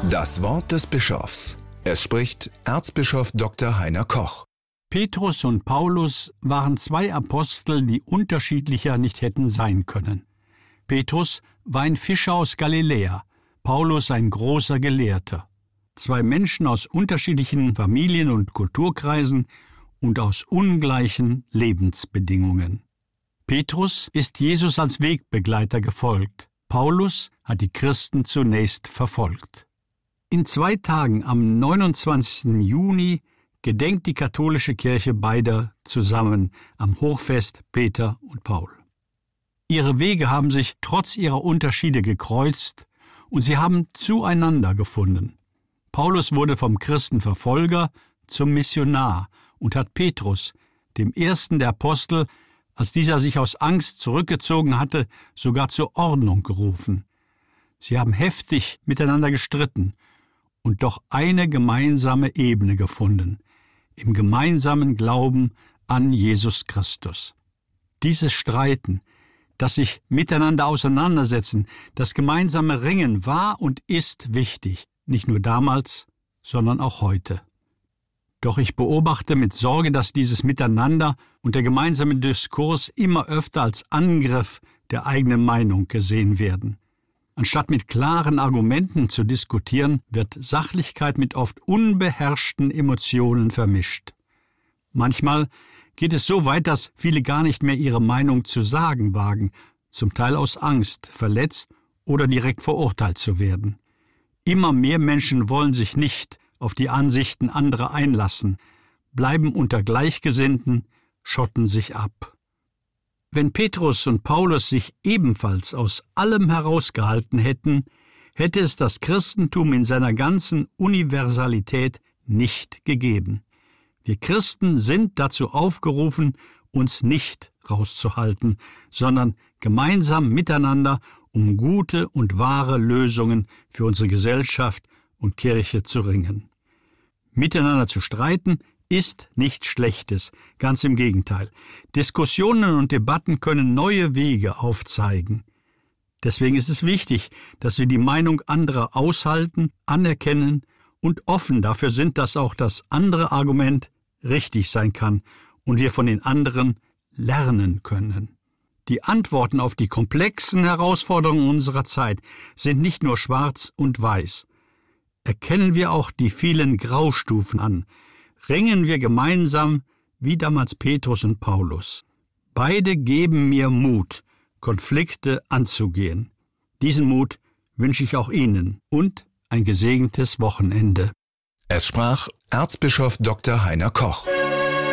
Das Wort des Bischofs. Es spricht Erzbischof Dr. Heiner Koch. Petrus und Paulus waren zwei Apostel, die unterschiedlicher nicht hätten sein können. Petrus war ein Fischer aus Galiläa, Paulus ein großer Gelehrter. Zwei Menschen aus unterschiedlichen Familien- und Kulturkreisen und aus ungleichen Lebensbedingungen. Petrus ist Jesus als Wegbegleiter gefolgt. Paulus hat die Christen zunächst verfolgt. In 2 Tagen am 29. Juni gedenkt die katholische Kirche beider zusammen am Hochfest Peter und Paul. Ihre Wege haben sich trotz ihrer Unterschiede gekreuzt und sie haben zueinander gefunden. Paulus wurde vom Christenverfolger zum Missionar und hat Petrus, dem ersten der Apostel, als dieser sich aus Angst zurückgezogen hatte, sogar zur Ordnung gerufen. Sie haben heftig miteinander gestritten und doch eine gemeinsame Ebene gefunden, im gemeinsamen Glauben an Jesus Christus. Dieses Streiten, das sich miteinander auseinandersetzen, das gemeinsame Ringen war und ist wichtig, nicht nur damals, sondern auch heute. Doch ich beobachte mit Sorge, dass dieses Miteinander und der gemeinsame Diskurs immer öfter als Angriff der eigenen Meinung gesehen werden. Anstatt mit klaren Argumenten zu diskutieren, wird Sachlichkeit mit oft unbeherrschten Emotionen vermischt. Manchmal geht es so weit, dass viele gar nicht mehr ihre Meinung zu sagen wagen, zum Teil aus Angst, verletzt oder direkt verurteilt zu werden. Immer mehr Menschen wollen sich nicht auf die Ansichten anderer einlassen, bleiben unter Gleichgesinnten, schotten sich ab. Wenn Petrus und Paulus sich ebenfalls aus allem herausgehalten hätten, hätte es das Christentum in seiner ganzen Universalität nicht gegeben. Wir Christen sind dazu aufgerufen, uns nicht rauszuhalten, sondern gemeinsam miteinander um gute und wahre Lösungen für unsere Gesellschaft und Kirche zu ringen. Miteinander zu streiten ist nichts Schlechtes, ganz im Gegenteil. Diskussionen und Debatten können neue Wege aufzeigen. Deswegen ist es wichtig, dass wir die Meinung anderer aushalten, anerkennen und offen dafür sind, dass auch das andere Argument richtig sein kann und wir von den anderen lernen können. Die Antworten auf die komplexen Herausforderungen unserer Zeit sind nicht nur schwarz und weiß. Erkennen wir auch die vielen Graustufen an. Ringen wir gemeinsam, wie damals Petrus und Paulus. Beide geben mir Mut, Konflikte anzugehen. Diesen Mut wünsche ich auch Ihnen und ein gesegnetes Wochenende. Es sprach Erzbischof Dr. Heiner Koch.